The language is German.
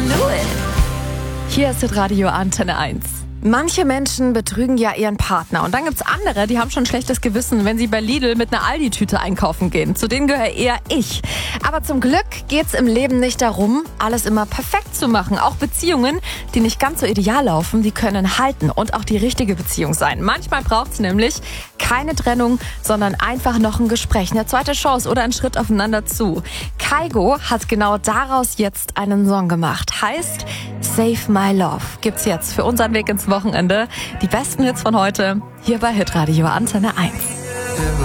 Louis. Hier ist Radio Antenne 1. Manche Menschen betrügen ja ihren Partner und dann gibt's andere, die haben schon ein schlechtes Gewissen, wenn sie bei Lidl mit einer Aldi-Tüte einkaufen gehen. Zu denen gehöre eher ich. Aber zum Glück geht's im Leben nicht darum, alles immer perfekt zu machen. Auch Beziehungen, die nicht ganz so ideal laufen, die können halten und auch die richtige Beziehung sein. Manchmal braucht's nämlich keine Trennung, sondern einfach noch ein Gespräch, eine zweite Chance oder einen Schritt aufeinander zu. Kygo hat genau daraus jetzt einen Song gemacht. Heißt Save My Love. Gibt's jetzt für unseren Weg ins Wochenende. Die besten Hits von heute hier bei Hitradio Antenne 1.